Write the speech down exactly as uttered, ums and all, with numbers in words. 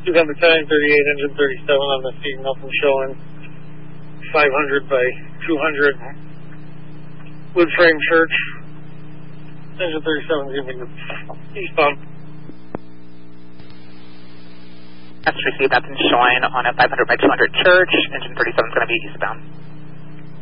November ten, thirty-eight, engine thirty-seven on the Steve Nelson showing five hundred by two hundred wood frame church. Engine thirty-seven is going to be eastbound. That's received. That's showing on a five hundred by two hundred church. Engine thirty-seven is going to be eastbound.